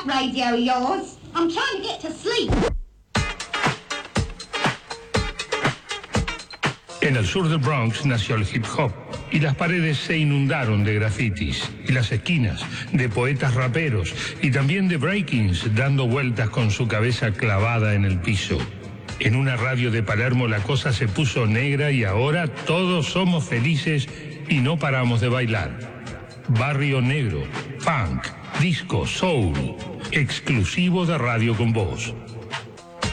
radio of yours. I'm trying to get to sleep. En el sur del Bronx nació el hip hop y las paredes se inundaron de grafitis y las esquinas de poetas raperos y también de breakings dando vueltas con su cabeza clavada en el piso. En una radio de Palermo la cosa se puso negra y ahora todos somos felices y no paramos de bailar. Barrio Negro, funk, disco, soul, exclusivo de Radio Con Voz.